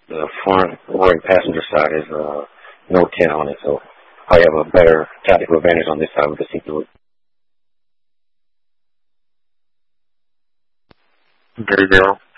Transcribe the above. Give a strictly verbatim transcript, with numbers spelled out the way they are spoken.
the front right passenger side is uh, no tint on it, so I have a better tactical advantage on this side with the see-through. Gary Darrell.